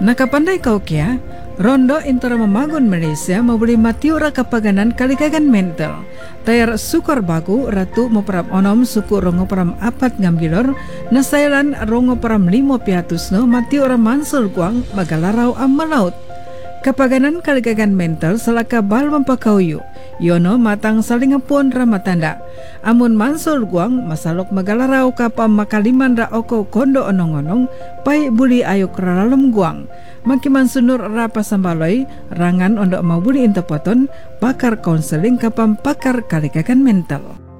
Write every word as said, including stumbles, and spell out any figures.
Nakapandai kau kia, Rondo intara memagun Malaysia memberi matiura kapaganan kalikagan mental. Tayar sukar baku ratu moperam onom suku rongo peram apat ngambilor nasailan rongo peram limo piatusno matiura mansul guang magalarau amalaut. Kapaganan kalikagan mental selaka bal mempakauyu. Yono matang salingapun ramatanda. Amun mansul guang masalok magalarau kapam makaliman ra oko kondo onong-onong pai buli ayo keralem guang. Makiman sunur rapa sambaloi rangan ondok mau buli intopoton pakar konseling kapam pakar kalikagan mental.